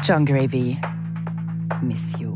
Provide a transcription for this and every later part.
John Gravy, Miss You.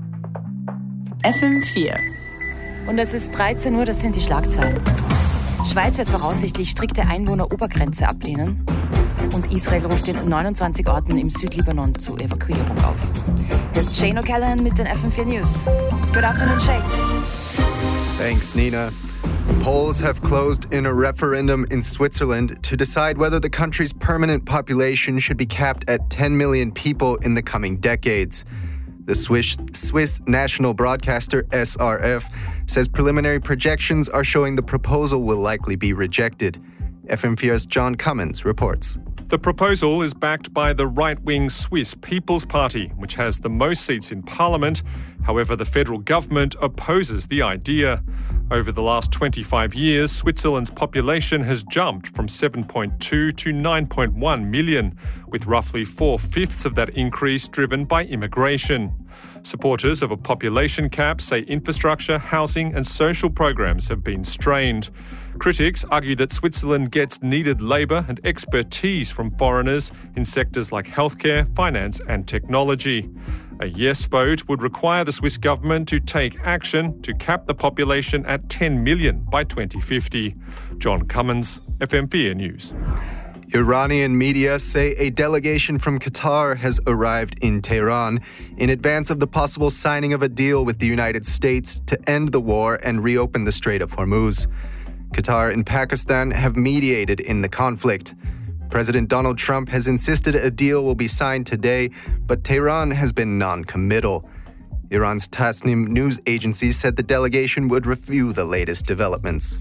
FM4. Und es ist 13 Uhr, das sind die Schlagzeilen. Schweiz wird voraussichtlich strikte Einwohnerobergrenze ablehnen. Und Israel ruft in 29 Orten im Südlibanon zur Evakuierung auf. Hier ist Shane O'Callaghan mit den FM4 News. Good afternoon, Shane. Thanks, Nina. Polls have closed in a referendum in Switzerland to decide whether the country's permanent population should be capped at 10 million people in the coming decades. The Swiss national broadcaster SRF says preliminary projections are showing the proposal will likely be rejected. FM4's John Cummins reports. The proposal is backed by the right-wing Swiss People's Party, which has the most seats in parliament. However, the federal government opposes the idea. Over the last 25 years, Switzerland's population has jumped from 7.2 to 9.1 million, with roughly 4/5 of that increase driven by immigration. Supporters of a population cap say infrastructure, housing and social programs have been strained. Critics argue that Switzerland gets needed labour and expertise from foreigners in sectors like healthcare, finance and technology. A yes vote would require the Swiss government to take action to cap the population at 10 million by 2050. John Cummins, FM4 News. Iranian media say a delegation from Qatar has arrived in Tehran in advance of the possible signing of a deal with the United States to end the war and reopen the Strait of Hormuz. Qatar and Pakistan have mediated in the conflict. President Donald Trump has insisted a deal will be signed today, but Tehran has been non-committal. Iran's Tasnim news agency said the delegation would review the latest developments.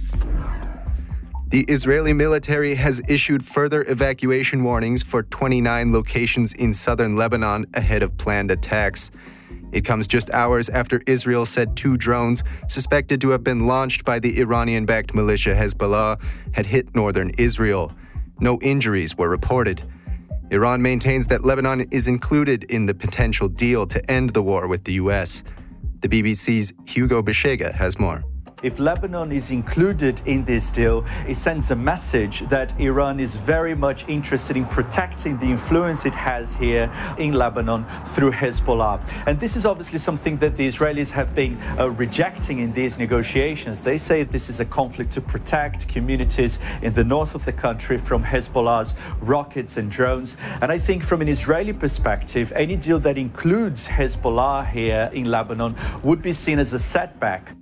The Israeli military has issued further evacuation warnings for 29 locations in southern Lebanon ahead of planned attacks. It comes just hours after Israel said 2 drones, suspected to have been launched by the Iranian-backed militia Hezbollah, had hit northern Israel. No injuries were reported. Iran maintains that Lebanon is included in the potential deal to end the war with the U.S. The BBC's Hugo Beshega has more. If Lebanon is included in this deal, it sends a message that Iran is very much interested in protecting the influence it has here in Lebanon through Hezbollah. And this is obviously something that the Israelis have been rejecting in these negotiations. They say this is a conflict to protect communities in the north of the country from Hezbollah's rockets and drones. And I think from an Israeli perspective, any deal that includes Hezbollah here in Lebanon would be seen as a setback.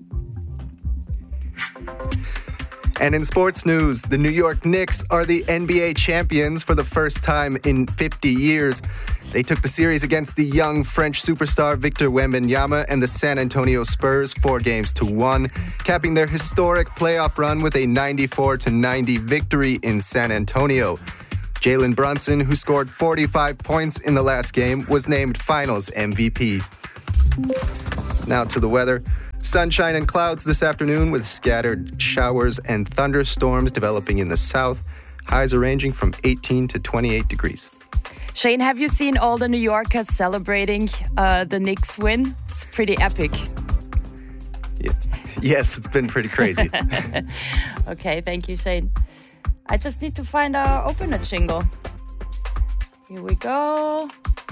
And in sports news, the New York Knicks are the NBA champions for the first time in 50 years. They took the series against the young French superstar Victor Wembanyama and the San Antonio Spurs 4-1, capping their historic playoff run with a 94-90 victory in San Antonio. Jalen Brunson, who scored 45 points in the last game, was named Finals MVP. Now to the weather. Sunshine and clouds this afternoon with scattered showers and thunderstorms developing in the south. Highs are ranging from 18 to 28 degrees. Shane, have you seen all the New Yorkers celebrating the Knicks win? It's pretty epic. Yeah. Yes, it's been pretty crazy. Okay, thank you, Shane. I just need to find our opener jingle. Here we go.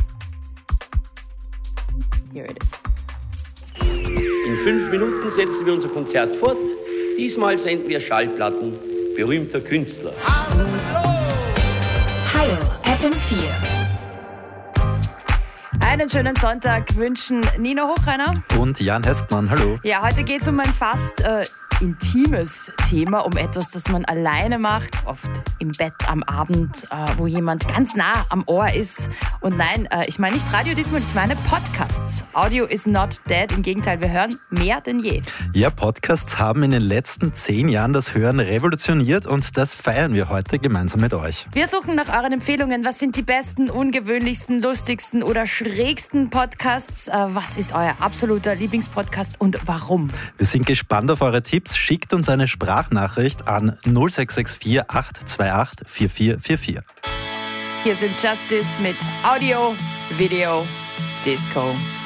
Here it is. In 5 Minuten setzen wir unser Konzert fort. Diesmal senden wir Schallplatten berühmter Künstler. Hallo, FM4. Einen schönen Sonntag wünschen Nino Hochreiner und Jan Hestmann. Hallo. Ja, heute geht es um ein fast intimes Thema, um etwas, das man alleine macht, oft im Bett am Abend, wo jemand ganz nah am Ohr ist. Und nein, ich meine nicht Radio diesmal, ich meine Podcasts. Audio is not dead, im Gegenteil, wir hören mehr denn je. Ja, Podcasts haben in den letzten 10 Jahren das Hören revolutioniert und das feiern wir heute gemeinsam mit euch. Wir suchen nach euren Empfehlungen. Was sind die besten, ungewöhnlichsten, lustigsten oder schrägsten Podcasts? Was ist euer absoluter Lieblingspodcast und warum? Wir sind gespannt auf eure Tipps. Schickt uns eine Sprachnachricht an 0664 828 4444. Hier sind Justice mit Audio, Video, Disco.